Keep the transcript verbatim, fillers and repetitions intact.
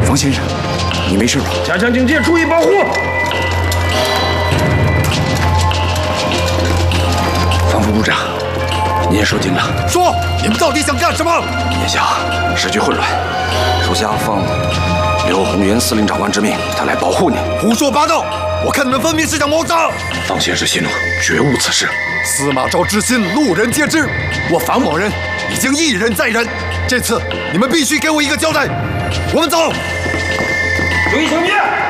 方先生，你没事吧？ 加强警戒，注意保护。 方副部长，您也受惊了。 说，你们到底想干什么？ 眼下时局混乱，属下奉刘宏元司令长官之命，他来保护你。 胡说八道！我看你们分明是想谋杀。 方先生息怒，绝无此事。 司马昭之心，路人皆知。我房某人已经一忍再忍，这次你们必须给我一个交代。我们走。 注意警戒。